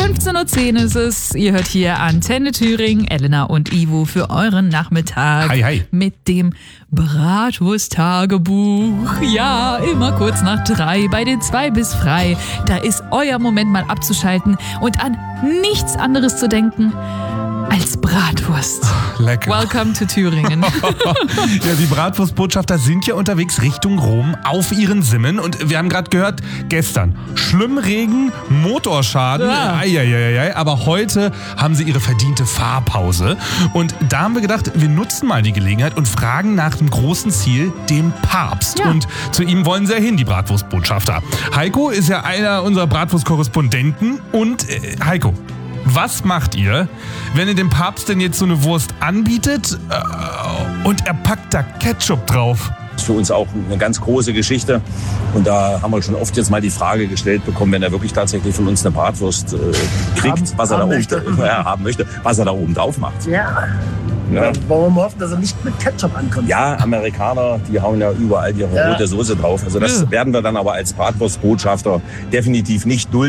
15:10 Uhr ist es. Ihr hört hier Antenne Thüringen, Elena und Ivo für euren Nachmittag. Hi, hi. Mit dem Bratwurst-Tagebuch. Ja, immer kurz nach 3 bei den 2 bis frei. Da ist euer Moment mal abzuschalten und an nichts anderes zu denken als Bratwurst. Lecker. Welcome to Thüringen. Ja, die Bratwurstbotschafter sind ja unterwegs Richtung Rom auf ihren Simmen. Und wir haben gerade gehört, gestern Schlimmregen, Motorschaden. Ja. Eieieiei. Aber heute haben sie ihre verdiente Fahrpause. Und da haben wir gedacht, wir nutzen mal die Gelegenheit und fragen nach dem großen Ziel, dem Papst. Ja. Und zu ihm wollen sie ja hin, die Bratwurstbotschafter. Heiko ist ja einer unserer Bratwurstkorrespondenten. Und Heiko, was macht ihr, wenn ihr dem Papst denn jetzt so eine Wurst anbietet und er packt da Ketchup drauf? Das ist für uns auch eine ganz große Geschichte. Und da haben wir schon oft jetzt mal die Frage gestellt bekommen, wenn er wirklich tatsächlich von uns eine Bratwurst kriegt, was er da oben haben möchte, was er da oben drauf macht. Ja. Ja. Warum hoffen, dass er nicht mit Ketchup ankommt? Ja, Amerikaner, die hauen ja überall ihre rote Soße drauf. Also das werden wir dann aber als Bratwurstbotschafter definitiv nicht dulden.